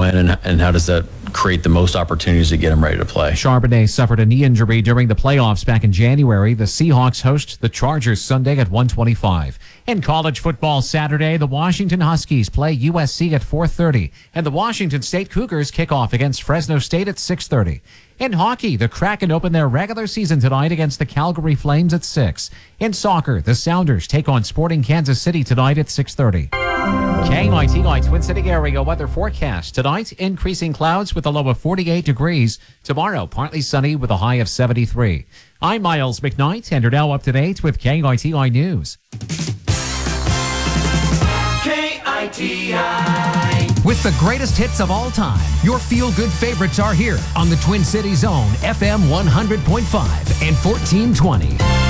plan, and how does that create the most opportunities to get them ready to play? Charbonnet suffered a knee injury during the playoffs back in January. The Seahawks host the Chargers Sunday at 1:25. In college football Saturday, the Washington Huskies play USC at 4:30, and the Washington State Cougars kick off against Fresno State at 6:30. In hockey, the Kraken open their regular season tonight against the Calgary Flames at 6. In soccer, the Sounders take on Sporting Kansas City tonight at 6:30. KITI Twin City area weather forecast. Tonight, increasing clouds with a low of 48 degrees. Tomorrow, partly sunny with a high of 73. I'm Miles McKnight, and you're now up to date with KITI News. KITI. With the greatest hits of all time, your feel-good favorites are here on the Twin Cities Zone, FM 100.5 and 1420.